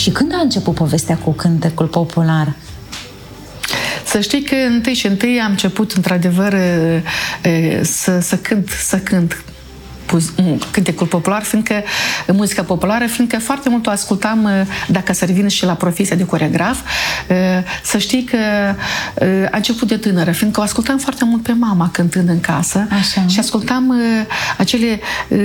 Și când a început povestea cu cântecul popular? Să știi că întâi și întâi am început, într-adevăr, să cânt cântecul popular, fiindcă muzica populară, fiindcă foarte mult o ascultam, dacă să revin și la profesia de coreograf, să știi că a început de tânără, fiindcă o ascultam foarte mult pe mama cântând în casă. Așa. Și ascultam acele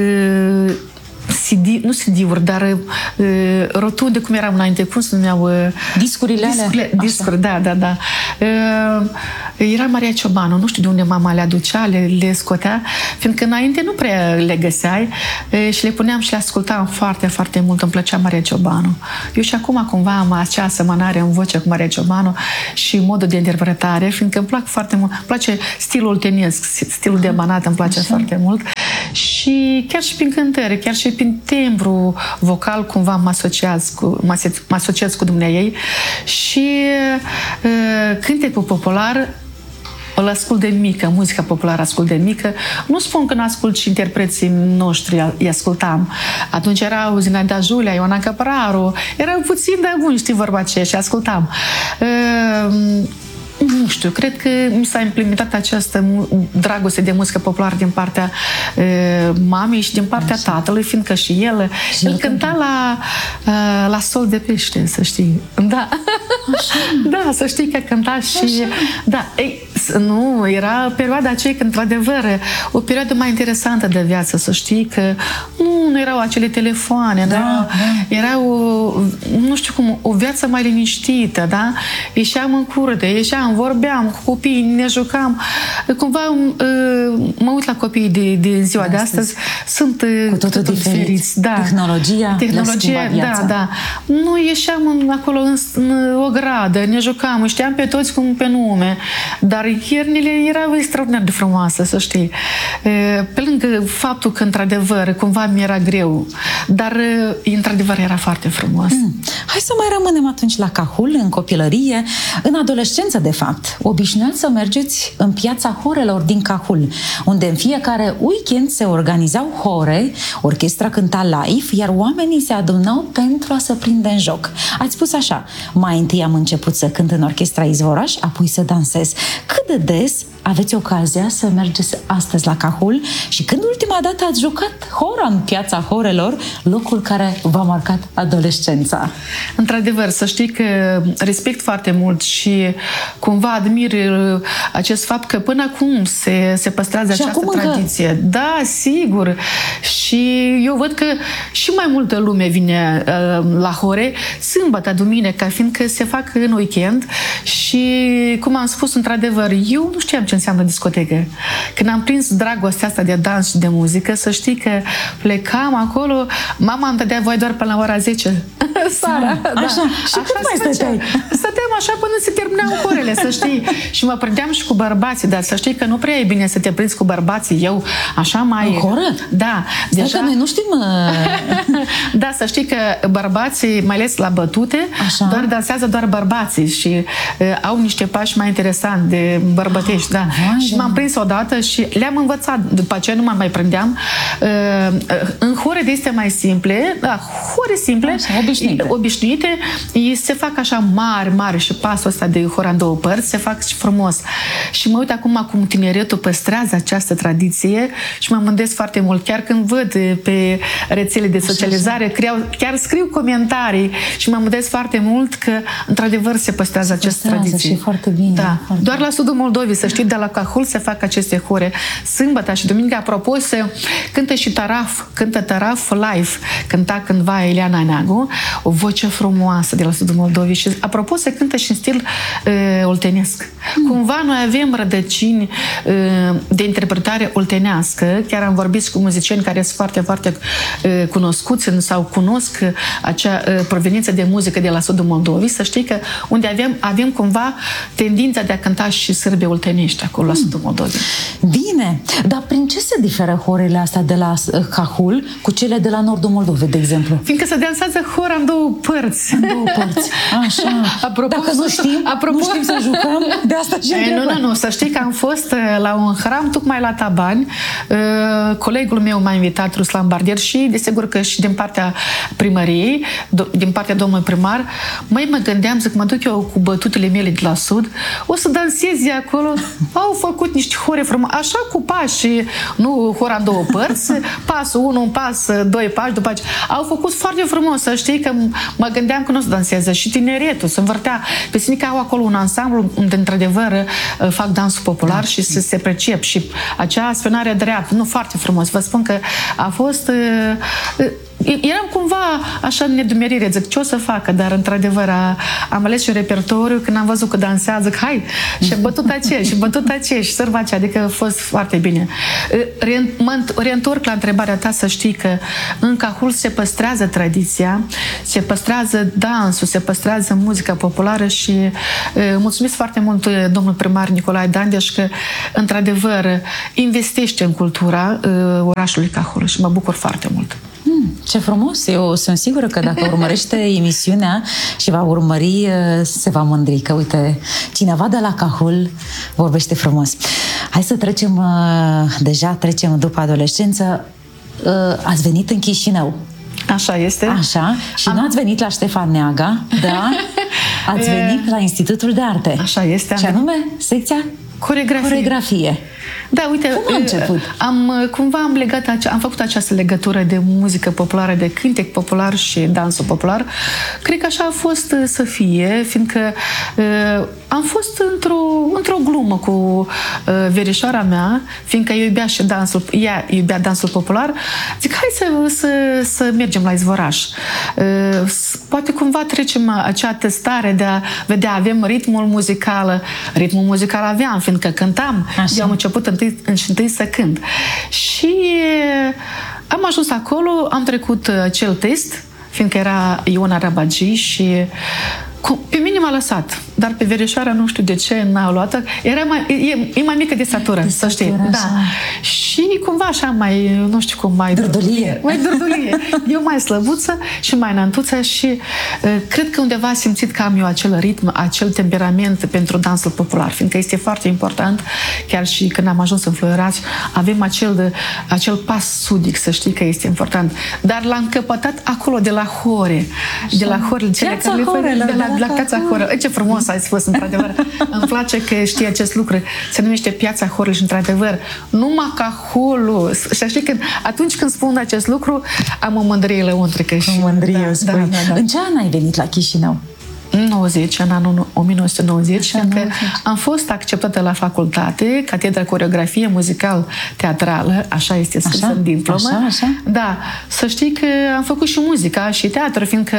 CD, nu CD-uri, dar rotunde, cum eram înainte, cum se numeau? Discurile alea? Discuri, da. Era Maria Ciobanu, nu știu de unde mama le aducea, le scotea, fiindcă înainte nu prea le găseai și le puneam și le ascultam foarte, foarte mult. Îmi plăcea Maria Ciobanu. Eu și acum cumva am acea asemănare în voce cu Maria Ciobanu și modul de interpretare, fiindcă îmi plac foarte mult. Îmi place stilul oltenesc, stilul de manat îmi place foarte mult. Și chiar și prin cântări, chiar și prin timbru vocal, cumva mă asociez cu dumneaei. Și cântecul popular îl ascult de mică, muzica populară ascult de mică. Nu spun că nu ascult și interpreții noștri, îi ascultam. Atunci erau Zinaida Julia, Ioana Căpăraru, erau puțin de buni, știi vorba aceea, și ascultam. Nu știu, cred că mi s-a implementat această dragoste de muzică populară din partea mamei și din partea tatălui, fiindcă și el cânta la sol de pește, să știi. Da. Da, să știi că cânta și... Da, nu, era perioada aceea când, într-adevăr, o perioadă mai interesantă de viață, să știi că nu erau acele telefoane, era nu știu cum, o viață mai liniștită, da? Ieșeam în curte, vorbeam cu copiii, ne jucam. Cumva mă uit la copiii de ziua de astăzi, sunt cu totul diferiți. Da. Tehnologia, da. Nu ieșeam acolo în o gradă, ne jucam, știam pe toți cum pe nume, dar iernile erau extraordinar de frumoase, să știi. Pe lângă faptul că, într-adevăr, cumva mi-era greu, dar, într-adevăr, era foarte frumos. Hai să mai rămânem atunci la Cahul, în copilărie, în adolescență, de fapt. Obișnuiați să mergeți în piața horelor din Cahul, unde în fiecare weekend se organizau hore, orchestra cânta live, iar oamenii se adunau pentru a se prinde în joc. Ați spus așa: mai întâi am început să cânt în orchestra Izvoraș, apoi să dansez. Cât de des aveți ocazia să mergeți astăzi la Cahul și când ultima dată ați jucat hora în piața horelor, locul care v-a marcat adolescența? Într-adevăr, să știi că respect foarte mult și cumva admir acest fapt că până acum se păstrează și această tradiție. Da, sigur. Și eu văd că și mai multă lume vine la hore sâmbătă, duminică, fiindcă se fac în weekend și, cum am spus, într-adevăr, eu nu știam ce înseamnă discotecă. Când am prins dragostea asta de dans și de muzică, să știi că plecam acolo, mama îmi dădea voie doar până la ora 10 seara. Da. Așa. Și cât mai stăteai? Stăteam așa până se terminau horele, să știi. Și mă prindeam și cu bărbații, dar să știi că nu prea e bine să te prinzi cu bărbații. Eu așa mai... În horă? Da. Deja... că noi nu știm... Da, să știi că bărbații, mai ales la bătute, doar dansează doar bărbații și au niște pași mai interesanti de bărbătești, da. Și m-am prins odată și le-am învățat. După aceea nu mă mai prindeam. În hore de este mai simple, da, hore simple, obișnuite, se fac așa mari și pasul ăsta de hora în două părți se fac și frumos. Și mă uit acum cum tineretul păstrează această tradiție și mă mândresc foarte mult. Chiar când văd pe rețele de socializare, chiar scriu comentarii și mă mândresc foarte mult că într-adevăr se păstrează această tradiție. Și foarte bine. Da. Foarte doar la sudul Moldovei, să știi, de la Cahul se fac aceste hore. Sâmbătă și duminică, apropo, se cântă și cântă taraf live. Cânta cândva Eliana Neagu, o voce frumoasă de la sudul Moldovei și, apropo, se cântă și în stil oltenesc. Cumva noi avem rădăcini de interpretare oltenească. Chiar am vorbit cu muzicieni care sunt foarte, foarte cunoscuți sau cunosc acea proveniență de muzică de la sudul Moldovei. Să știi că unde avem cumva tendința de a cânta și sârbe oltenești acolo la sudul Moldovei. Bine, dar prin ce se diferă horele astea de la Cahul cu cele de la nordul Moldovei, de exemplu? Fiindcă se dansează hora în două părți. În două părți. Așa. Apropo, dacă nu știm să jucăm, de asta și Nu, să știi că am fost la un hram tocmai la Tabani. Colegul meu m-a invitat, Ruslan Bardier, și desigur că și din partea primăriei, din partea domnului primar, mă gândeam, zic, mă duc eu cu bătutele mele de la sud, o să dansezi acolo. Au făcut niște hore frumoase, așa cu pași, nu hora în două părți, pasul 1, un pas, 2 pași, după aceea. Au făcut foarte frumos, să știi că mă gândeam că nu o să danseze. Și tineretul se învârtea. Pe sine că au acolo un ansamblu unde, într-adevăr, fac dansul popular și se percep. Și acea sfânare dreaptă, nu, foarte frumos. Vă spun că a fost... Eram cumva așa în nedumerire, zic, ce o să facă, dar într-adevăr am ales și un repertoriu, când am văzut că dansează, zic, hai, și bătut aceea, și sărba aceea, adică a fost foarte bine. Mă reîntorc la întrebarea ta, să știi că în Cahul se păstrează tradiția, se păstrează dansul, se păstrează muzica populară și mulțumesc foarte mult domnul primar Nicolae Dandeș că într-adevăr investește în cultura orașului Cahul și mă bucur foarte mult. Ce frumos! Eu sunt sigură că dacă urmărește emisiunea și va urmări, se va mândri că, uite, cineva de la Cahul vorbește frumos. Hai să trecem, deja trecem după adolescență. Ați venit în Chișinău. Așa este. Așa. Și nu ați venit la Ștefan Neaga, da? Ați venit la Institutul de Arte. Așa este. Și anume, secția Coregrafie. Da, uite, cum a început? Am făcut această legătură de muzică populară, de cântec popular și dansul popular. Cred că așa a fost să fie, fiindcă am fost într-o glumă cu verișoara mea, fiindcă ea iubea dansul popular. Zic, hai să mergem la Izvoraș. Poate cumva trecem acea testare de a vedea, avem ritmul muzical aveam, fiindcă cântam. Așa. Eu am început întâi să cânt. Și am ajuns acolo, am trecut acel test, fiindcă era Iona Rabagi și pe mine m-a lăsat, dar pe verișoara nu știu de ce n-a luat-o. E mai mică de statură, să știi. Da. Și cumva așa nu știu cum, mai durdulie. Eu mai slăbuță și mai înăltuță și cred că undeva am simțit că am eu acel ritm, acel temperament pentru dansul popular, fiindcă este foarte important, chiar și când am ajuns în Floieraș, avem acel pas sudic, să știi că este important. Dar l-am căpătat acolo de la hore, de la horele cele care le fac la Piața Horă. Ce frumos ai spus, într-adevăr. Îmi place că știi acest lucru. Se numește Piața Horului și, într-adevăr, numai Cahulul. Și știi că atunci când spun acest lucru, am o mândrie lăuntrică. O mândrie, spui. Da. În ce an ai venit la Chișinău? În anul 1990, fiindcă am fost acceptată la facultate, catedra coreografie muzical-teatrală, așa este scris în diplomă. Așa. Da, să știi că am făcut și muzica și teatru, fiindcă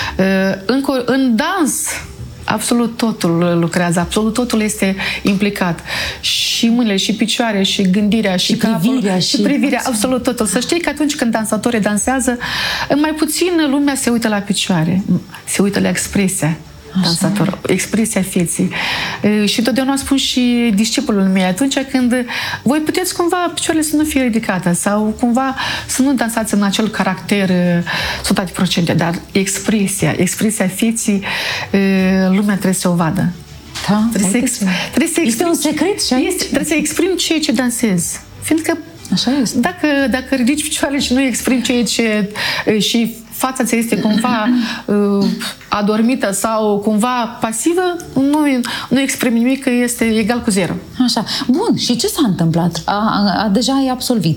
în dans absolut totul lucrează, absolut totul este implicat. Și mâinile, și picioare, și gândirea, și privirea, și privirea, absolut totul. Să știi că atunci când dansatorii dansează, mai puțin lumea se uită la picioare, se uită la expresia dansator, expresia feței. Și totdeauna spun și discipolul meu, atunci când voi puteți cumva picioarele să nu fie ridicate sau cumva să nu dansați în acel caracter 100%, dar expresia feței, lumea trebuie să o vadă. Da, trebuie să este un secret și trebuie să exprimi ceea ce dansezi. Fiindcă așa este. Dacă ridici picioarele și nu exprimi ceea ce și fața ți este cumva adormită sau cumva pasivă, nu exprimi nimic, că este egal cu zero. Așa. Bun, și ce s-a întâmplat? Deja ai absolvit.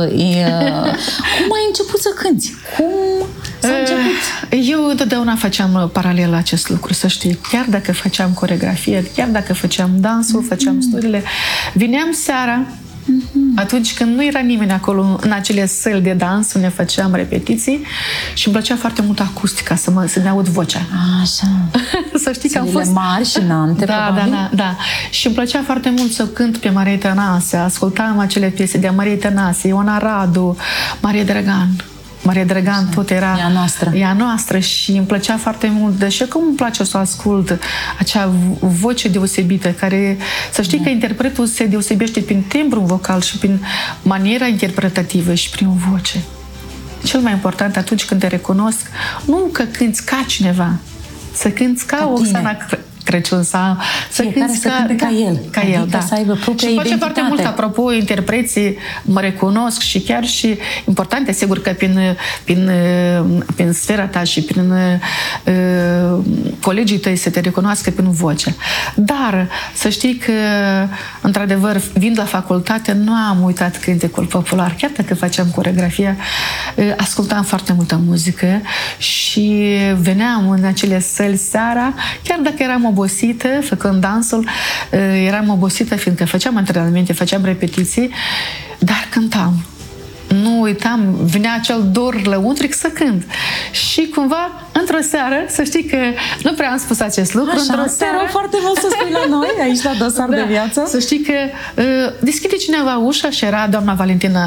Cum ai început să cânti? Cum s-a început? Eu întotdeauna făceam paralel acest lucru, să știi. Chiar dacă făceam coreografie, chiar dacă făceam dansul, făceam studiile, vineam seara, atunci când nu era nimeni acolo în acele săli de dans unde făceam repetiții și îmi plăcea foarte mult acustica, să ne aud vocea. Așa. Să știi că am fost mari și înante, da. Și îmi plăcea foarte mult să cânt pe Maria Tănase, ascultam acele piese de Maria Tănase, Iona Radu, Maria Dragan. Maria Dragan tot era ea noastră și îmi plăcea foarte mult, deși cum îmi place să o ascult, acea voce deosebită, care, să știi că interpretul se deosebește prin timbru vocal și prin maniera interpretativă și prin voce. cel mai important atunci când te recunosc, nu că cânti ca cineva, să cânti ca Oxana Crăciun sau să cânti ca el. Ca el, adică da. Să aibă propria și face identitate. foarte mult, apropo, interpreții mă recunosc și chiar și importante, sigur că prin sfera ta și prin colegii tăi să te recunoască prin voce. Dar să știi că, într-adevăr, fiind la facultate, nu am uitat cântecul popular. Chiar dacă făceam coreografia, ascultam foarte multă muzică și veneam în acele săli seara, chiar dacă eram obosită, făcând dansul, eram obosită fiindcă făceam antrenamente, făceam repetiții, dar cântam. Nu uitam, venea acel dor lăuntric să cânt. Și cumva, într-o seară, să știi că nu prea am spus acest lucru, într-o seară... Te rog foarte mult să spui la noi, aici la Dosar de Viață. Să știi că deschide cineva ușa și era doamna Valentina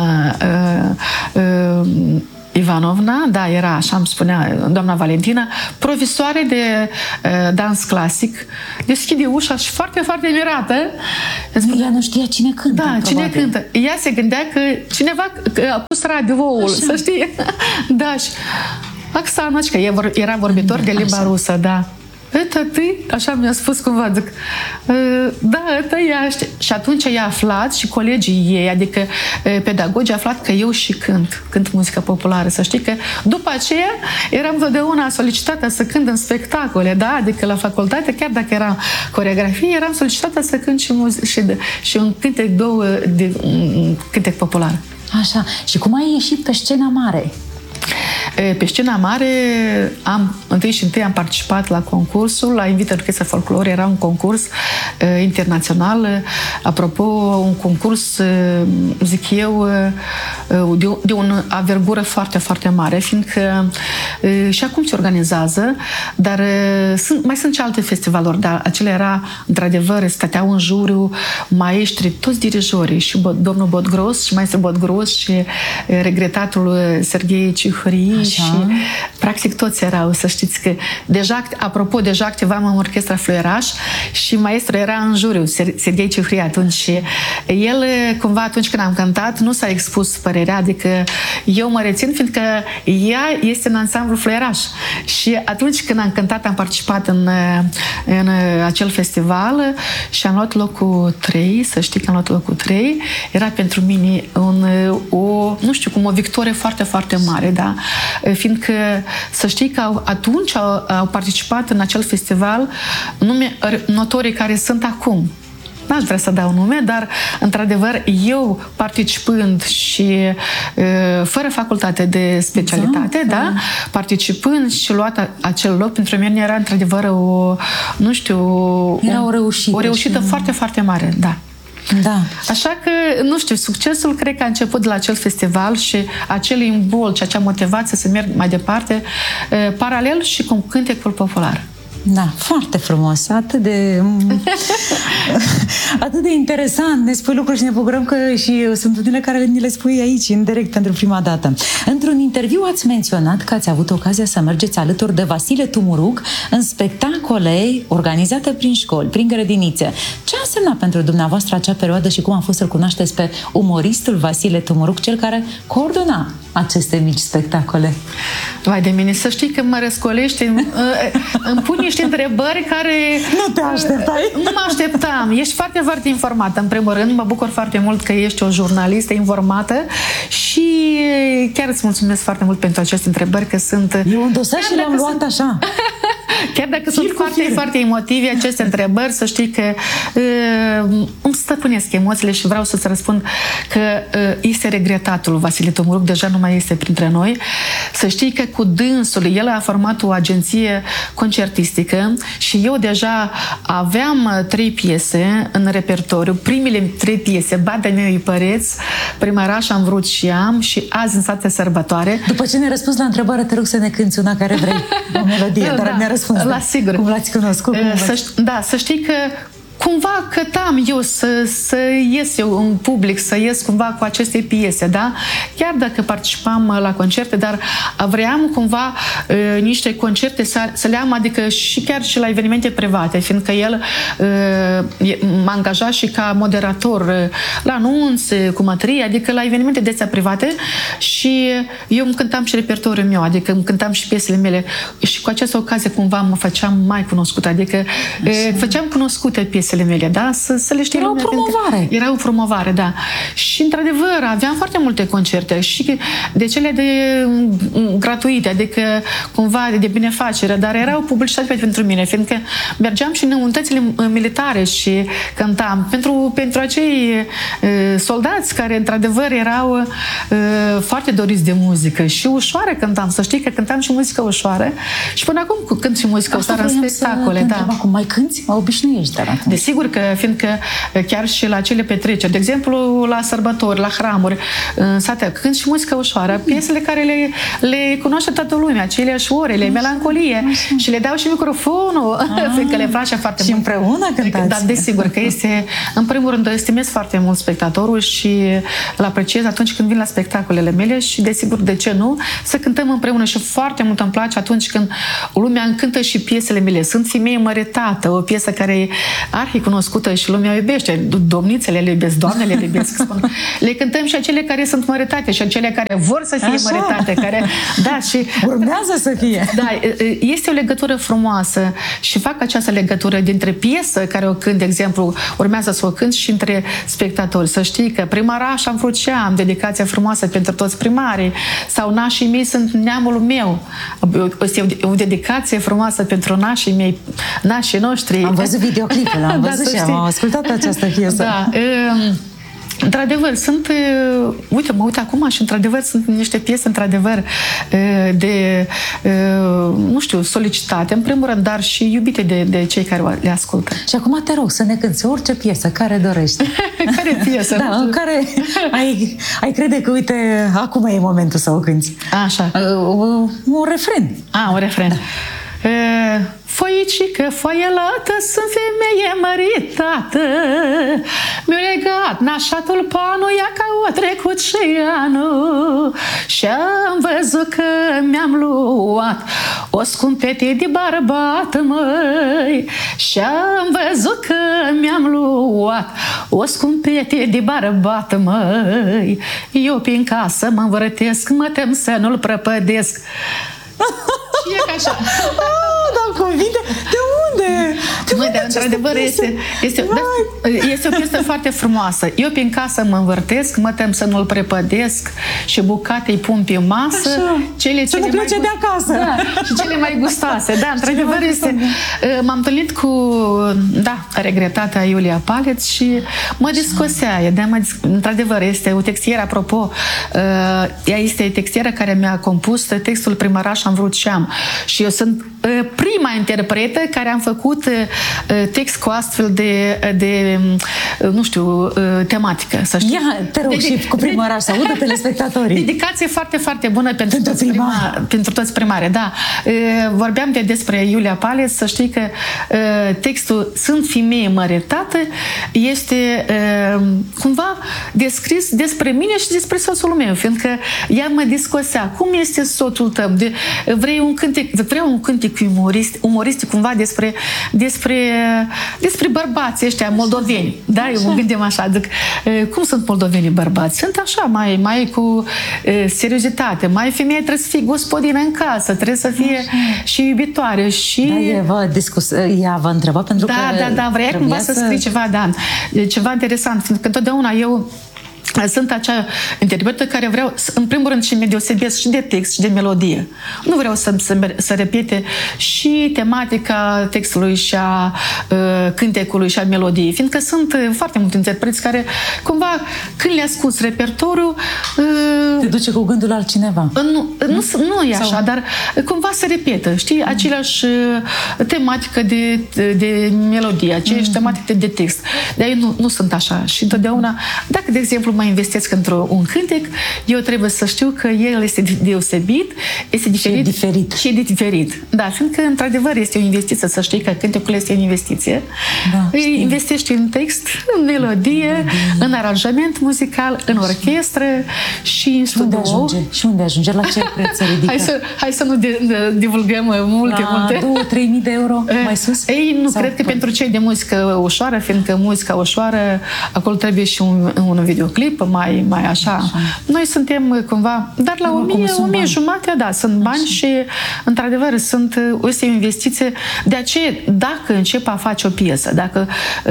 Ivanovna, da, era, așa îmi spunea doamna Valentina, profesoare de dans clasic, deschide ușa și foarte, foarte mirată. Ea nu știa cine cântă. Da, cine cântă. Ea se gândea că cineva a pus radioul, să știi. Da, și Oxana, că era vorbitor de limba rusă, da. Это ты? Așa mi-a spus cumva, zic, da, это ea. Și atunci ea a aflat și colegii ei, adică pedagogii, a aflat că eu și cânt muzică populară. Să știi că după aceea eram totdeauna solicitată să cânt în spectacole, da? Adică la facultate, chiar dacă eram coreografie, eram solicitată să cânt și un cântec popular. Așa. Și cum ai ieșit pe scena mare? Pe scena mare întâi am participat la concursul, la Invita Orchestra Folclore, era un concurs internațional, apropo, un concurs, zic eu, de o avergură foarte, foarte mare, fiindcă și acum se organizează, dar mai sunt și alte festivaluri, dar acela era, într-adevăr, stăteau în juriu maestri, toți dirijorii, și domnul Botgros, și maestru Botgros, și regretatul Serghei Cihării, și practic toți erau, să știți că apropo, deja activam în orchestra Fluieraș și maestru era în juriu, Serghei Cihării atunci, și el, cumva, atunci când am cântat, nu s-a expus părerea, adică eu mă rețin, fiindcă ea este în ansamblu Fluieraș. Și atunci când am cântat, am participat în acel festival și am luat locul 3, să știi că am luat locul 3, era pentru mine nu știu cum, o victorie foarte, foarte mare, da? Fiindcă să știi că atunci au participat în acel festival notorii care sunt acum. N-aș vrea să dau nume, dar, într-adevăr, eu participând și fără facultate de specialitate, da, participând și luat acel loc, pentru mine era, într-adevăr, era o reușită foarte, foarte mare, da. Da. Așa că, nu știu, succesul cred că a început de la acel festival și acel imbol și acea motivație să merg mai departe, paralel și cu cântecul popular. Da, foarte frumos, atât de interesant, ne spui lucruri și ne bucurăm că și sunt unele care ni le spui aici, în direct, pentru prima dată. Într-un interviu ați menționat că ați avut ocazia să mergeți alături de Vasile Tumuruc în spectacole organizate prin școli, prin grădinițe. Ce a însemnat pentru dumneavoastră acea perioadă și cum a fost să-l cunoașteți pe umoristul Vasile Tumuruc, cel care coordona aceste mici spectacole? Vai de mine, să știi că mă răscolești, îmi pun niște întrebări care... Nu te așteptai? Nu mă așteptam. Ești foarte, foarte informată. În primul rând, mă bucur foarte mult că ești o jurnalistă informată și chiar îți mulțumesc foarte mult pentru aceste întrebări, că sunt... Eu un dosar și le-am luat așa. Chiar dacă sunt foarte, foarte emotive aceste întrebări, să știi că îmi stăpânesc emoțiile și vreau să-ți răspund că este regretatul Vasile Tumuruc, deja nu mai este printre noi. Să știi că cu dânsul, el a format o agenție concertistică și eu deja aveam 3 piese în repertoriu, primele 3 piese, Badea mea Păreț, Primăraș am vrut și am, și Azi în sață sărbătoare. După ce ne-ai răspuns la întrebare, te rog să ne cânti una care vrei, o melodie, dar ne-a răspuns. La sigur. Cum l-ați cunoscut? Da, să știi că cumva cătam eu să ies eu în public, să ies cumva cu aceste piese, da? Chiar dacă participam la concerte, dar vreau cumva niște concerte să le am, adică și chiar și la evenimente private, fiindcă el m-a angajat și ca moderator la anunțe, cu mătrie, adică la evenimente de astea private și eu îmi cântam și repertoriul meu, adică îmi cântam și piesele mele și cu această ocazie cumva mă făceam mai cunoscută, adică făceam cunoscute piesele mele, da? Să le știe lumea. Era o promovare, da. Și într-adevăr aveam foarte multe concerte și de cele de gratuite, adică cumva de binefacere, dar era o publicitate pentru mine, fiindcă mergeam și în unitățile militare și cântam pentru acei soldați care într-adevăr erau foarte doriți de muzică și ușoară cântam, să știi că cântam și muzică ușoară și până acum cânt și muzică ușoară în spectacole, da. Acum mai cânti? Mă obișnuiești, dar desigur că, fiindcă chiar și la cele petreceri, de exemplu la sărbători, la hramuri, în sate, cânt și muzică ușoară, piesele care le cunoaște toată lumea, aceleași orele, melancolie și le dau și microfonul, fiindcă le place foarte mult. Și împreună cântați? Da, desigur că este, în primul rând, estimez foarte mult spectatorul și îl apreciez atunci când vin la spectacolele mele și desigur, de ce nu, să cântăm împreună și foarte mult îmi place atunci când lumea încântă și piesele mele. Sunt Femeie măritată, o piesă care e arhicunoscută și lumea o iubește. Domnițele le iubesc, doamnele le iubesc. Spun. Le cântăm și acele care sunt măritate și acele care vor să fie măritate. Care, da, și urmează să fie. Da, este o legătură frumoasă și fac această legătură dintre piesă care o cânt, de exemplu, urmează să o cânt și între spectatori. Să știi că primaraș am vrut ce am, dedicația frumoasă pentru toți primarii, sau nașii mei sunt neamul meu. Este o dedicație frumoasă pentru nașii mei, nașii noștri. Am văzut videoclipul, am văzut și am ascultat această piesă. Da, într-adevăr, sunt, uite, mă uit acum și într-adevăr sunt niște piese, într-adevăr, nu știu, solicitate, în primul rând, dar și iubite de cei care le ascultă. Și acum te rog să ne cânti orice piesă, care dorești. Care piesă? Da, care ai crede că, uite, acum e momentul să o cânti. Așa. Un refren. Un refren. Foicică, foielată, sunt femeie măritată, mi-a legat nașatul panul, ea că o trecut și anul și-am văzut că mi-am luat o scumpete de bărbat, măi, și-am văzut că mi-am luat o scumpete de bărbat, măi, eu prin casă mă învărătesc, mă tem să nu-l prăpădesc. Și e ca așa. Da, convine. De unde? Dar într-adevăr este o piesă foarte frumoasă. Eu prin casă mă învârtesc, mă tem să nu-l prepădesc și bucate îi pun pe masă. Să nu plece de acasă. Da, și cele mai gustoase. Da, într-adevăr este... M-am întâlnit cu, regretata Iulia Paleț și mă discosea. Într-adevăr, este o textieră, apropo, ea este textieră care mi-a compus textul Primaraș am vrut și am. Și eu sunt prima interpretă care am făcut text cu astfel de nu știu, tematică, să știi. Ia, te rog, și cu Primaraș, să audă telespectatorii. Dedicație foarte, foarte bună pentru toți primari, da. Vorbeam despre Iulia Paleț, să știi că textul Sunt femeie măritată este cumva descris despre mine și despre soțul meu, fiindcă ea mă discosea. Cum este soțul tău? Vreau un cântec umoristic cumva despre bărbații ăștia moldoveni. Da, eu mă gândim așa, zic, cum sunt moldovenii bărbați? Sunt așa, mai cu seriozitate, mai femeia trebuie să fie gospodină în casă, trebuie să fie și iubitoare. Și... Da, ea vă întreba pentru că... Da, vrea cumva să scrie ceva interesant, pentru că întotdeauna eu sunt acea interpretă care vreau, în primul rând, și mă deosebesc și de text și de melodie. Nu vreau să repete și tematica textului și a cântecului și a melodiei, fiindcă sunt foarte multe interpreți care, cumva, când le asculți repertoriul... te duce cu gândul altcineva. Nu e așa, dar cumva se repetă, știi? Aceleași tematică de melodie, aceeași tematică de text. Dar eu nu sunt așa. Și întotdeauna, dacă, de exemplu, mă investesc într-un cântec, eu trebuie să știu că el este deosebit, este diferit. Și e diferit. Da, fiindcă, într-adevăr, este o investiție, să știi că cântecul este o investiție. Da, investești în text, în melodie, în aranjament muzical, în orchestră și în studio. Unde ajunge? La ce preț se ridică? Hai să nu divulgăm multe. 2-3 mii de euro mai sus? Ei, nu, cred că pentru cei de muzică ușoară, fiindcă muzica ușoară, acolo trebuie și un videoclip mai așa. Noi suntem cumva, dar la 1000 jumate, da, sunt bani și, într-adevăr, este o investiție. De aceea, dacă încep a face o piesă, dacă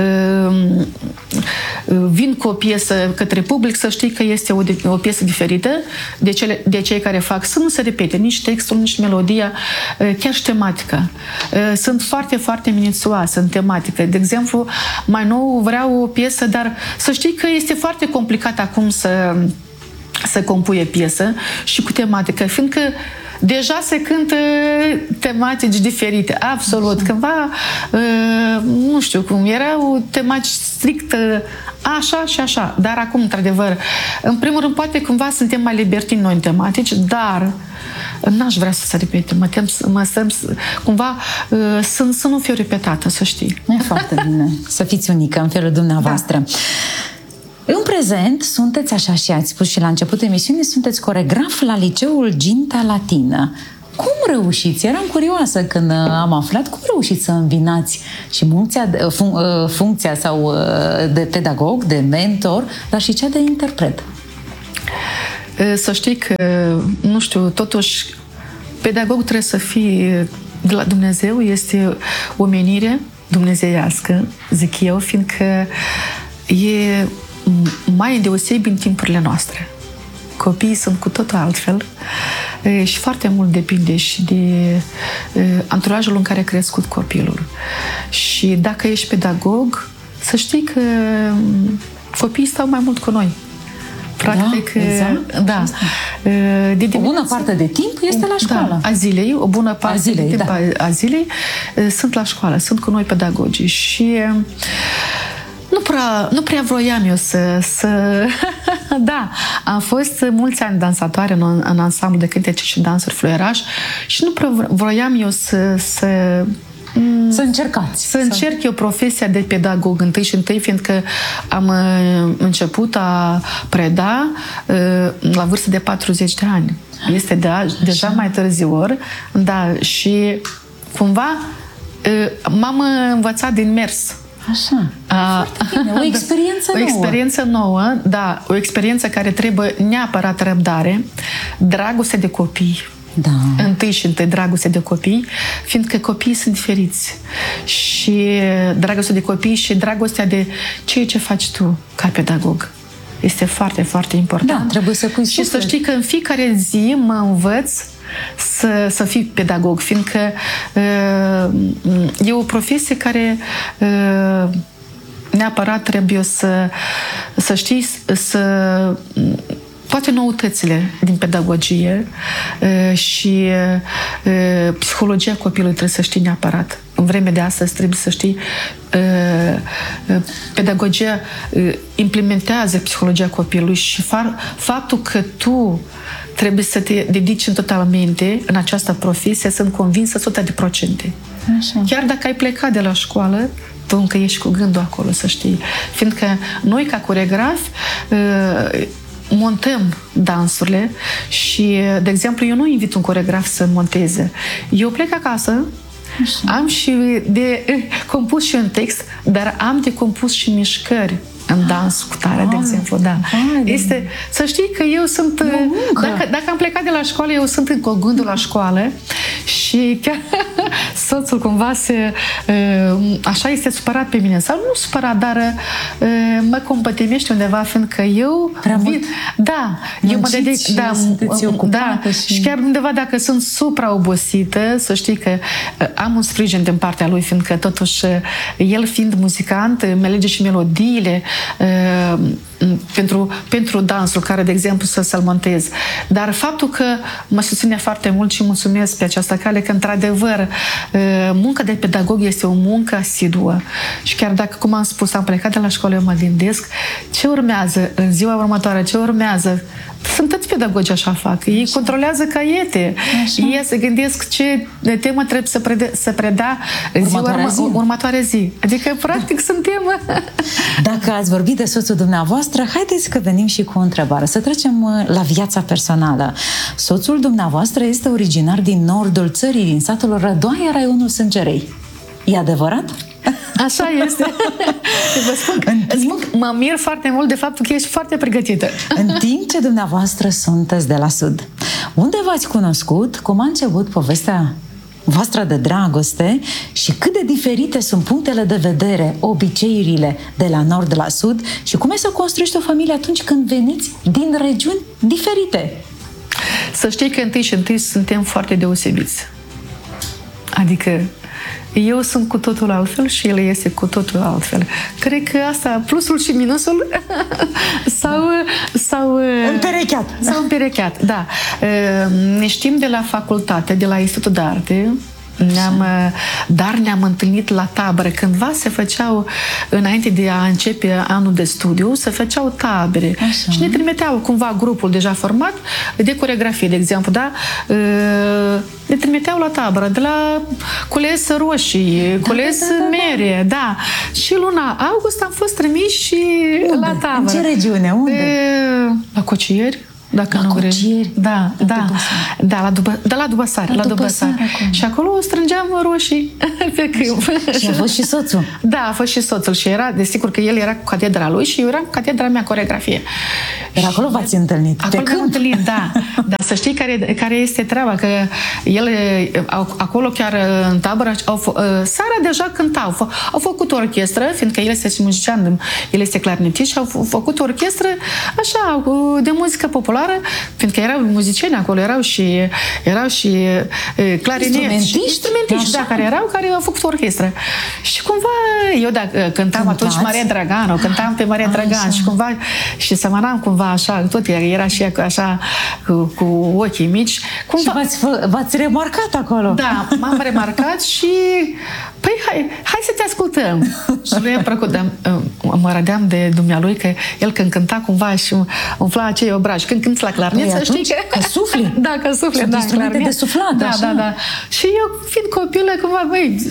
vin cu o piesă către public, să știi că este o piesă diferită de cei care fac, să nu se repete nici textul, nici melodia, chiar și tematica. Sunt foarte, foarte minuțioase în tematică. De exemplu, mai nou vreau o piesă, dar să știi că este foarte complicat acum să compui piesă și cu tematică, fiindcă deja se cântă tematici diferite, absolut. Cândva, nu știu cum, erau tematici strict așa și așa. Dar acum, într-adevăr, în primul rând, poate cumva suntem mai libertini noi în tematici, dar n-aș vrea să se repete. Mă tem cumva să nu fiu repetată, să știi. E foarte bine să fiți unică în felul dumneavoastră. Da. În prezent, sunteți, așa și ați spus și la începutul emisiunii, sunteți coregraf la Liceul Ginta Latină. Cum reușiți? Eram curioasă când am aflat. Cum reușiți să îmbinați și funcția sau de pedagog, de mentor, dar și cea de interpret? Să știi că, nu știu, totuși, pedagog trebuie să fie de la Dumnezeu, este o menire dumnezeiască, zic eu, fiindcă e mai deosebit în timpurile noastre. Copiii sunt cu totul altfel și foarte mult depinde și de anturajul în care a crescut copilul. Și dacă ești pedagog, să știi că copiii stau mai mult cu noi. Practic, da, exact. Da. O bună parte de timp este la școală. Da, a zilei, o bună parte de timp a zilei sunt la școală, sunt cu noi pedagogii și nu prea vroiam eu să... Da, am fost mulți ani dansatoare în ansamblu de cântece și dansuri Fluieraș și nu prea vroiam eu să încercați. Să încerc eu profesia de pedagog întâi, fiindcă am început a preda la vârstă de 40 de ani. Este deja mai târziu, da, și cumva m-am învățat din mers. Așa. O experiență nouă. O experiență nouă, da, o experiență care trebuie neapărat răbdare, dragoste de copii. Da. Întâi și întâi dragoste de copii, fiindcă copiii sunt diferiți. Și dragostea de copii și dragostea de ceea ce faci tu ca pedagog. Este foarte, foarte important. Da, trebuie să pui și să știi că în fiecare zi mă învăț să fiu pedagog, fiindcă e o profesie care neapărat trebuie să știi toate noutățile din pedagogie și psihologia copilului trebuie să știi neapărat. În vremea de astăzi trebuie să știi pedagogia implementează psihologia copilului și faptul că tu trebuie să te dedici totalmente în această profesie, sunt convinsă 100%. Așa. Chiar dacă ai plecat de la școală, tu încă ești cu gândul acolo, să știi. Fiindcă noi, ca coregrafi, montăm dansurile și, de exemplu, eu nu invit un coregraf să monteze. Eu plec acasă, am și de compus și un text, dar am de compus și mișcări în dans cu tare, de exemplu, da. Este, să știi că eu sunt, dacă am plecat de la școală, eu sunt cu gândul la școală și chiar soțul cumva așa este supărat pe mine, sau nu supărat, dar mă compătimește undeva, fiindcă eu vin, da, eu mă dedic, da, și chiar undeva dacă sunt supraobosită, să știi că am un sprijin din partea lui, fiindcă totuși el fiind muzicant, mi alege și melodiile, pentru dansul care, de exemplu, să-l montez. Dar faptul că mă susține foarte mult și mulțumesc pe această cale că, într-adevăr, munca de pedagog este o muncă asiduă. Și chiar dacă, cum am spus, am plecat de la școală, eu mă gândesc ce urmează în ziua următoare, ce urmează. Sunt toți pedagogi așa fac. Ei controlează caiete. Ei se gândesc ce temă trebuie să predea următoarea zi. Adică, practic, suntem... Dacă ați vorbit de soțul dumneavoastră, haideți că venim și cu o întrebare. Să trecem la viața personală. Soțul dumneavoastră este originar din nordul țării, din satul Rădoaia, raionul Sângerei. E adevărat? Așa este. Vă spun, mă mir foarte mult de faptul că ești foarte pregătită. În timp ce dumneavoastră sunteți de la sud, unde v-ați cunoscut, cum a început povestea voastră de dragoste și cât de diferite sunt punctele de vedere, obiceiurile de la nord, de la sud și cum e să construiești o familie atunci când veniți din regiuni diferite? Să știi că întâi și întâi suntem foarte deosebiți. Adică eu sunt cu totul altfel și el este cu totul altfel. Cred că asta, plusul și minusul s-au împerecheat, da. Ne știm de la facultate, de la Institutul de Arte, dar ne-am întâlnit la tabără. Cândva se făceau, înainte de a începe anul de studiu, se făceau tabere. Așa. Și ne trimiteau cumva grupul deja format de coreografie, de exemplu, da? Ne trimiteau la tabără, de la cules roșii, cules mere, da. Și luna august am fost trimiși și la tabără. În ce regiune? Unde? La Cocieri. Dacă la Cocieri? Da, la Dubăsare. Și acolo strângeam roșii pe câmp. Și a fost și soțul? Da, a fost și soțul. Și era, desigur că el era cu catedra lui și eu eram cu catedra mea coreografie. Dar acolo v-ați întâlnit? Acolo ne-am întâlnit, da. Dar să știi care este treaba, că el, acolo chiar în tabără, seara deja cântau. Au făcut o orchestră, fiindcă el este și muzician, el este clarinetist și au făcut o orchestră așa, de muzică populară, fiindcă erau muzicieni acolo, erau și instrumentiști, da, care au făcut o orchestră. Și cumva, eu cântam atunci Maria Draganu, cântam pe Maria Dragan și cumva, și semănam cumva așa, tot era și așa cu ochii mici. Cumva, și v-ați remarcat acolo. Da, m-am remarcat și păi hai să te ascultăm. Și lui i-a plăcut, dar mă rădeam de dumnealui că el când cânta cumva și umfla acei obraji. Când cânti la clarinet, să știi că sufli. Da, că sufli. Sunt instrumente de suflat, da. Și eu, fiind copilă, cumva,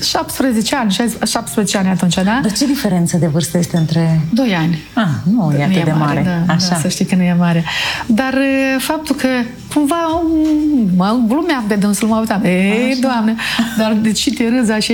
17 ani atunci, da? Dar ce diferență de vârstă este între... 2 ani. Nu e atât de mare. Da, să știi că nu e mare. Dar faptul că cumva mă glumeam de dânsul, mă uitam. Ei, Doamne, dar de ce te râzi așa?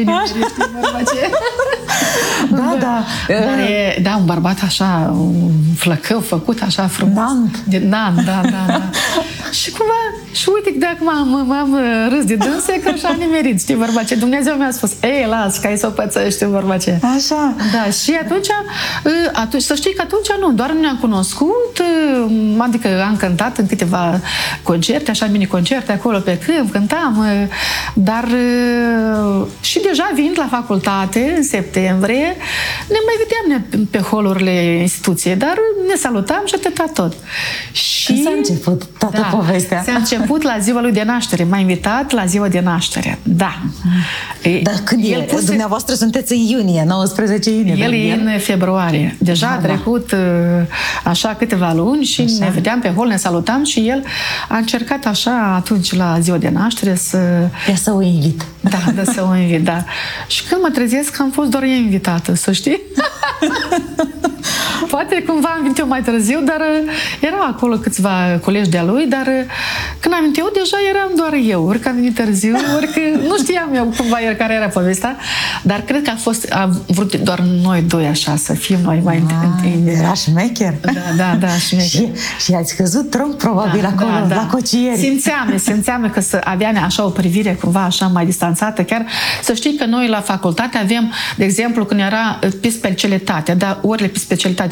Da, un bărbat așa, un flăcău făcut așa frumos. Da. Și cumva, și uite că dacă m-am râs de dânse, că așa nimerit, știi, vorba ce Dumnezeu mi-a spus, ei, las, că ai să o pățăști, vorba ce. Așa. Da, și atunci, să știi că atunci nu, doar ne-am cunoscut, adică am cântat în câteva concerte, așa mini-concerte acolo pe câmp, cântam, dar și deja venind la facultate, în septembrie, ne mai vedeam pe holurile instituției, dar ne salutam și atâta tot. Și s-a început toată povestea. S-a început la ziua lui de naștere. M-a invitat la ziua de naștere. Da. Dar când dumneavoastră sunteți în iunie, 19 iunie. El e în februarie. Deja a trecut așa câteva luni și ne vedeam pe hol, ne salutam și el a încercat așa atunci la ziua de naștere să o invit. Da, să o invit, da. Și când mă trezesc, am fost doar eu invitată, să știi? Poate cumva am venit eu mai târziu, dar erau acolo câțiva colegi de-a lui, dar când am venit eu, deja eram doar eu. Ori că am venit târziu, ori că nu știam eu cumva care era povestea, dar cred că a vrut doar noi doi așa, să fim noi mai întâi. Era șmecher. Da, șmecher. Și ați căzut tronc probabil acolo, la Cocieri. Simțeam că avea așa o privire cumva așa mai distanțată. Chiar să știi că noi la facultate avem, de exemplu, când era pe specialitate, da, orele pe specialitate,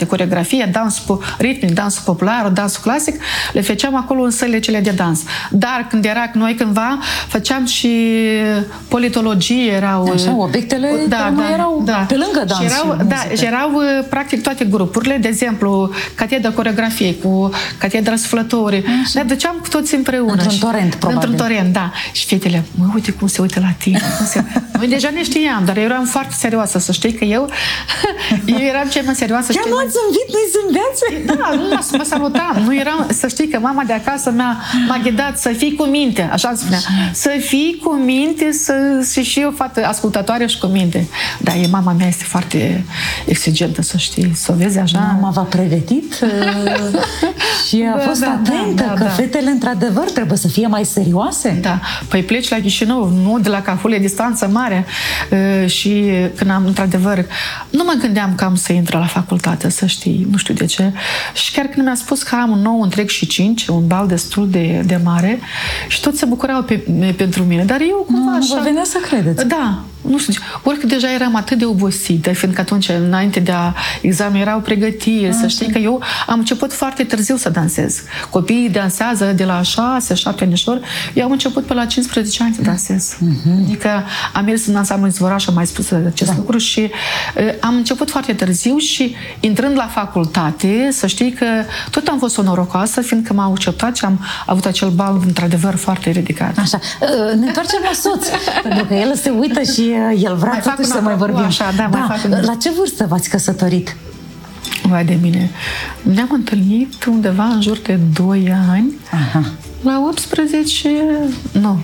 coreografie, dansul ritmic, dansul popular, dansul clasic, le făceam acolo în sălile cele de dans. Dar când era noi cândva, făceam și politologie, erau... Așa, obiectele care mai erau pe lângă dans și erau practic toate grupurile, de exemplu, catedra coreografiei cu catedra suflătorii. Ne duceam cu toți împreună. Într-un torent, probabil. Într-un torent, da. Și fetele, uite cum se uită la tine. Noi deja ne știam, dar eu eram foarte serioasă, să știi că eu eram cea mai serioasă. Chiar m-ați zâmbit, nu-i zâmbeați? Da, nu mă salutam. Nu eram, să știi că mama de acasă m-a ghidat să fii cu minte, așa îmi spunea. Să fii cu minte, să și eu fată ascultătoare și cu minte. Da, mama mea este foarte exigentă, să știi, să o vezi așa. Mama v-a pregătit și a fost atentă că fetele, într-adevăr, trebuie să fie mai serioase. Da. Păi pleci la Chișinău, nu de la Cahul, e distanță mare. Și când am, într-adevăr, nu mă gândeam că am să intre la facultate, să știi, nu știu de ce. Și chiar când mi-a spus că am un 9 întreg și 5, un bal destul de mare, și toți se bucurau pentru mine. Dar eu cumva așa... Vă venea să credeți. Da. Nu știu, oricât deja eram atât de obosită, fiindcă atunci, înainte de examen, erau pregătiri, să știi că eu am început foarte târziu să dansez. Copiii dansează de la 6-7 anișori, eu am început pe la 15 ani să dansez. Adică am mers în ansamblu Izvoraș, am mai spus acest lucru și am început foarte târziu și intrând la facultate, să știi că tot am fost norocoasă, fiindcă m-au acceptat și am avut acel bal într-adevăr foarte ridicat. Așa, ne întoarcem la soț, pentru că el se uită și el vrea totuși să mai vorbim. Așa, la ce vârstă v-ați căsătorit? Vai de mine. Ne-am întâlnit undeva în jur de 2 ani. Aha. La 18... Nu.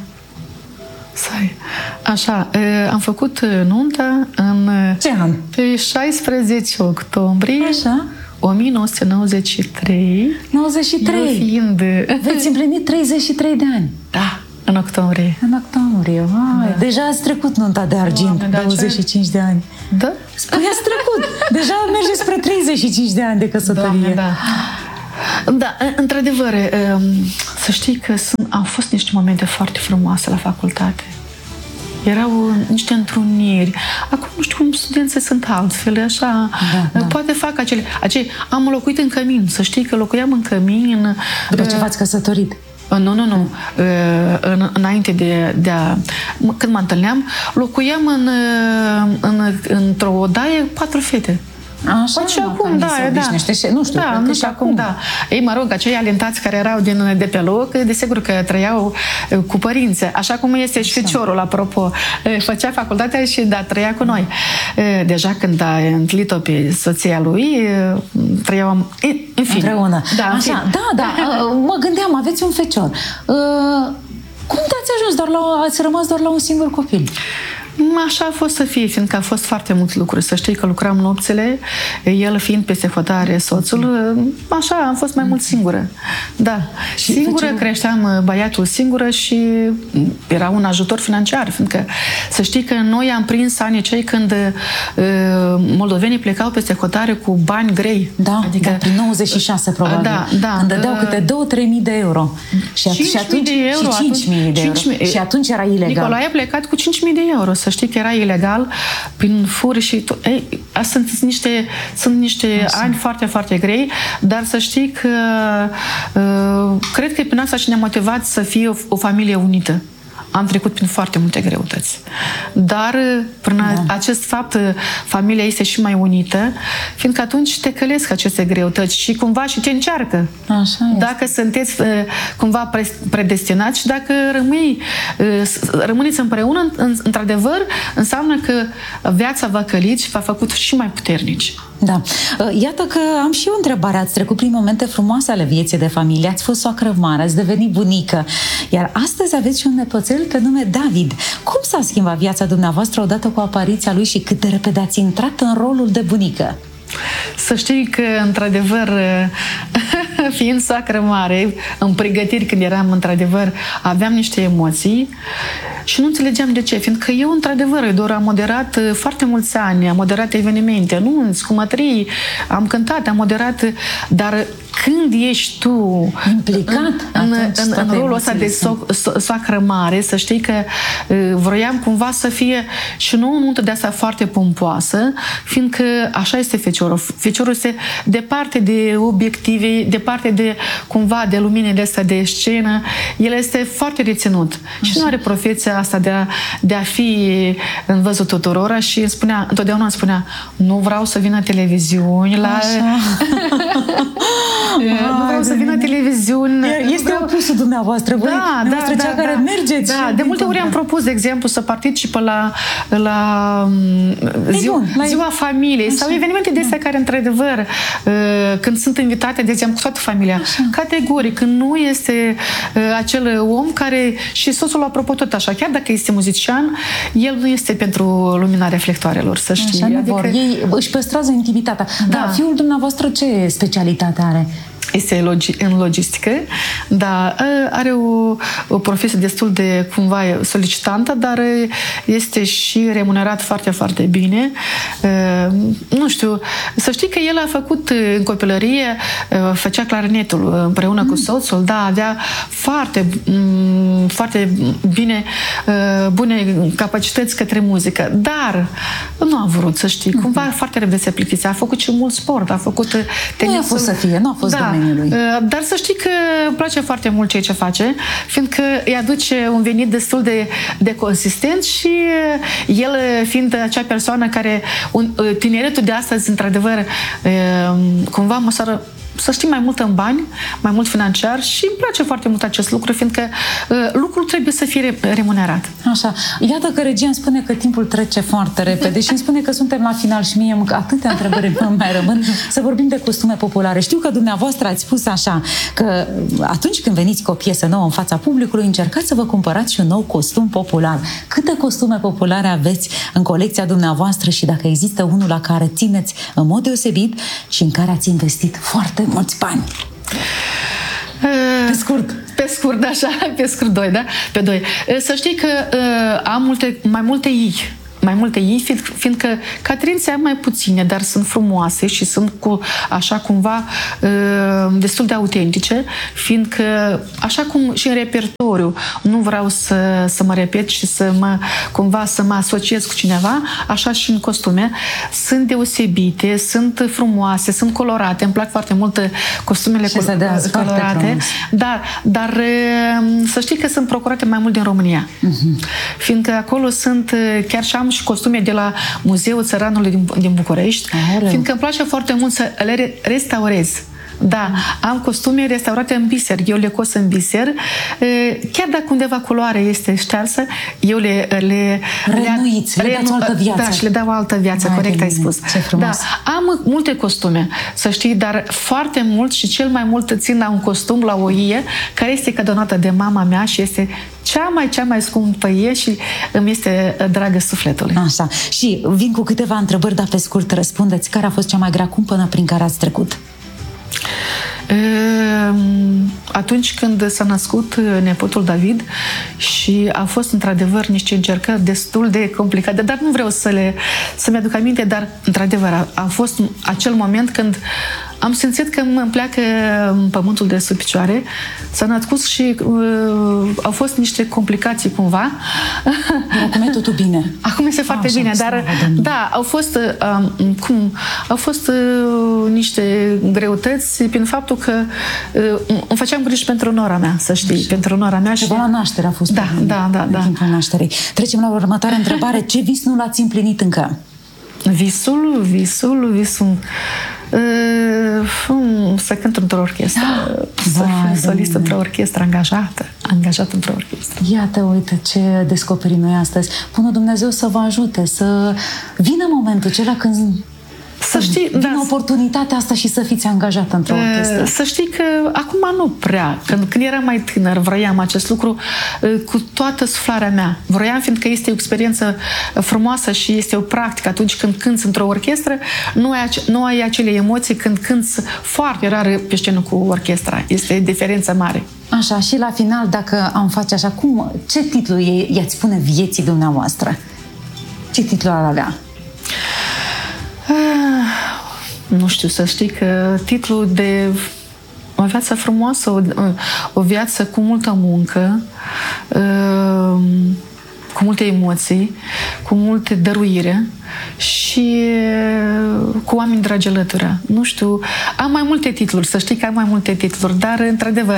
Așa, am făcut nunta în... Ce an? Pe 16 octombrie. Așa. 1993. 93. Eu fiind... Veți împlini 33 de ani. Da. În octombrie. În octombrie, vai. Da. Deja ați trecut nunta de argint, 25 de ani. Da? Spui, ați trecut. Deja mergeți spre 35 de ani de căsătorie. Doamne, da. Da, într-adevăr, să știi că au fost niște momente foarte frumoase la facultate. Erau niște întruniri. Acum, nu știu cum studenții sunt altfel, așa. Da. Poate fac am locuit în cămin. Să știi că locuiam în cămin. După ce v-ați căsătorit? Nu. Înainte când mă întâlneam, locuiam într-o odaie 4 fete. Așa, și acum, da. Nu știu, și acum, da. Ei, mă rog, acei alentați care erau de pe loc, desigur că trăiau cu părinții. Așa cum este și feciorul, apropo. Făcea facultatea și, trăia cu noi. Deja când a întâlnit-o pe soția lui, trăiau în fine. Împreună. Da, așa, da. Mă gândeam, aveți un fecior. Cum ați ajuns ați rămas doar la un singur copil? Așa a fost să fie, fiindcă a fost foarte multe lucruri. Să știi că lucram nopțile, el fiind peste hotare, soțul, așa, am fost mai mult singură. Da. Și singură, creșteam băiatul singură și era un ajutor financiar, fiindcă să știi că noi am prins anii cei când moldovenii plecau peste hotare cu bani grei. Da, adică prin 96 probabil. Da. Când dădeau câte 2-3 mii de euro. Și 5.000 de euro. Și 5.000 de euro. Și atunci era ilegal. Nicolae a plecat cu 5.000 de euro. Să știi că era ilegal prin furi și... Sunt niște ani foarte, foarte grei, dar să știi că cred că prin asta și ne-a motivat să fie o familie unită. Am trecut prin foarte multe greutăți. Dar prin acest fapt familia este și mai unită, fiindcă atunci te călesc aceste greutăți și cumva și te încearcă. Așa dacă sunteți cumva predestinați și dacă rămâneți împreună, într-adevăr, înseamnă că viața v-a călit și v-a făcut și mai puternici. Da. Iată că am și eu o întrebare. Ați trecut prin momente frumoase ale vieții de familie, ați fost soacră mare, ați devenit bunică, iar astăzi aveți și un nepoțel pe nume David. Cum s-a schimbat viața dumneavoastră odată cu apariția lui și cât de repede ați intrat în rolul de bunică? Să știi că, într-adevăr, fiind soacră mare, în pregătiri când eram, într-adevăr, aveam niște emoții și nu înțelegeam de ce, fiindcă eu, într-adevăr, doar am moderat foarte mulți ani, am moderat evenimente, nunți, cumătrii, am cântat, am moderat, dar când ești tu implicat în rolul ăsta de soacră mare, să știi că vroiam cumva să fie și nu o nuntă de asta foarte pompoasă, fiindcă așa este feciorul. Feciorul este departe de obiective, departe de cumva de luminile astea de scenă. El este foarte reținut. Așa. Și nu are profeția asta de a fi în văzul tuturora și întotdeauna îmi spunea, nu vreau să vină televiziuni la... nu vreau să vină televiziuni. Este opusul dumneavoastră, voi, cea care mergeți. Da, de multe ori am propus, de exemplu, să participă la ziua familiei sau evenimente de astea care, într-adevăr, când sunt invitate, de exemplu, cu toată familia, categoric, când nu este acel om care, și soțul, apropo, tot așa, chiar dacă este muzician, el nu este pentru lumina reflectoarelor, să știi. Așa, adică... Ei își păstrează intimitatea. Da, fiul dumneavoastră ce specialitate are? Este în logistică, dar are o profesie destul de cumva solicitantă, dar este și remunerat foarte, foarte bine. Nu știu, să știi că el a făcut în copilărie, făcea clarinetul împreună cu soțul, da, avea foarte, foarte bune capacități către muzică, dar nu a vrut, să știi, cumva foarte repede se plictițea. A făcut și mult sport, a făcut tenisul. Nu a fost să fie, nu a fost domeniul lui. Dar să știi că îmi place foarte mult ceea ce face, fiindcă îi aduce un venit destul de consistent și el fiind acea persoană care tineretul de astăzi, într-adevăr, cumva măsoară, să știi, mai mult în bani, mai mult financiar și îmi place foarte mult acest lucru, fiindcă lucrul trebuie să fie remunerat. Așa. Iată că regia îmi spune că timpul trece foarte repede și îmi spune că suntem la final și mie atâtea întrebări îmi mai rămân să vorbim de costume populare. Știu că dumneavoastră ați spus așa, că atunci când veniți cu o piesă nouă în fața publicului, încercați să vă cumpărați și un nou costum popular. Câte costume populare aveți în colecția dumneavoastră și dacă există unul la care țineți în mod deosebit și în care ați investit foarte mulți bani? Pe scurt. Pe scurt, așa, pe scurt, pe doi. Să știi că am mai multe ei, fiindcă catrințe am mai puține, dar sunt frumoase și sunt așa cumva destul de autentice, fiindcă așa cum și în repertoriu nu vreau să mă repet și să mă asociez cu cineva, așa și în costume sunt deosebite, sunt frumoase, sunt colorate, îmi plac foarte mult costumele colorate, dar să știi că sunt procurate mai mult din România, fiindcă acolo sunt, chiar și am și costume de la Muzeul Țăranului din București, fiindcă îmi place foarte mult să le restaurez. Da, am costume restaurate în biser, eu le cos în biser, chiar dacă undeva culoarea este ștearsă, eu le renuiți, le dați o altă viață. Da, și le dau o altă viață, corect ai spus. Da, am multe costume, să știi, dar foarte mult și cel mai mult țin la un costum, la o ie, care este cadonată de mama mea și este cea mai scumpă ie și îmi este dragă sufletului. Așa, și vin cu câteva întrebări, dar pe scurt răspundeți. Care a fost cea mai grea cumpănă prin care ați trecut? Atunci când s-a născut nepotul David și a fost într-adevăr niște încercări destul de complicate, dar nu vreau să-mi aduc aminte, dar într-adevăr a fost acel moment când am simțit că îmi pleacă pământul de sub picioare, s-a născut și au fost niște complicații cumva. Acum e totul bine. Acum este foarte bine, dar da, au fost niște greutăți prin faptul că îmi făceam griji pentru nora mea, să știi, pentru nora mea. Și la naștere a fost da. Timpul nașterii. Trecem la următoarea întrebare. Ce vis nu l-ați împlinit încă? Visul să cânt într-o orchestră, să fiu solist într-o orchestră angajat într-o orchestră. Iată, uite ce descoperim noi astăzi. Până Dumnezeu să vă ajute, să vină momentul acela când să știi, vine oportunitatea asta și să fiți angajată într-o orchestră. Să știi că acum nu prea. Când eram mai tânăr, vroiam acest lucru cu toată suflarea mea. Vroiam, fiindcă este o experiență frumoasă și este o practică. Atunci când cânți într-o orchestră, nu ai acele emoții când cânți foarte rar pe scenă cu orchestra. Este diferență mare. Așa, și la final, dacă am face așa, ce titlu i-ați spune vieții dumneavoastră? Ce titlu ar avea? Nu știu, să știi că titlul de O viață frumoasă, o viață cu multă muncă, cu multe emoții, cu multe dăruire și cu oameni dragi alături. Nu știu, am mai multe titluri, să știi că am mai multe titluri, dar, într-adevăr,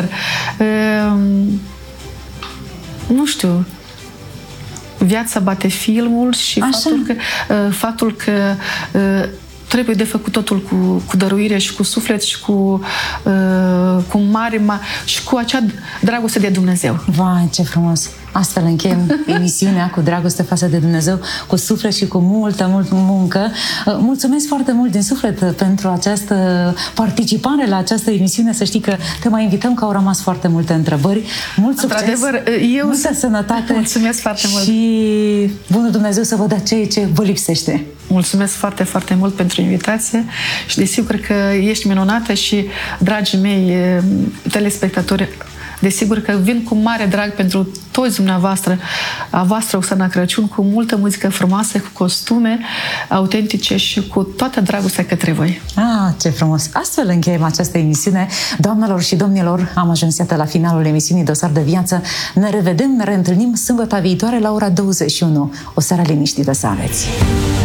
nu știu, viața bate filmul și faptul că trebuie de făcut totul cu dăruire și cu suflet și cu și cu acea dragoste de Dumnezeu. Vai, ce frumos! Astfel încheiem emisiunea cu dragoste față de Dumnezeu, cu suflet și cu multă muncă. Mulțumesc foarte mult din suflet pentru această participare la această emisiune. Să știi că te mai invităm, că au rămas foarte multe întrebări. Mult succes! Într-adevăr, multă sănătate! Mulțumesc foarte mult! Și bunul Dumnezeu să vă dea ceea ce vă lipsește! Mulțumesc foarte, foarte mult pentru invitație și desigur că ești minunată și, dragii mei telespectatori, desigur că vin cu mare drag pentru toți dumneavoastră, a voastră Oxana Crăciun, cu multă muzică frumoasă, cu costume autentice și cu toată dragostea către voi. Ce frumos! Astfel încheiem această emisiune. Doamnelor și domnilor, am ajuns iată la finalul emisiunii Dosar de Viață. Ne revedem, ne reîntâlnim sâmbătă viitoare la ora 21. O seară liniștită să aveți!